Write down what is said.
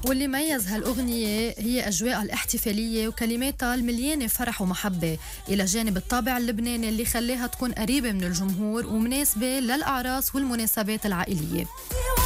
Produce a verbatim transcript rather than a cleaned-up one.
واللي ميز هالأغنية هي أجواء الاحتفالية وكلماتها المليانة فرح ومحبة، إلى جانب الطابع اللبناني اللي خليها تكون قريبة من الجمهور ومناسبة للأعراس والمناسبات العائلية.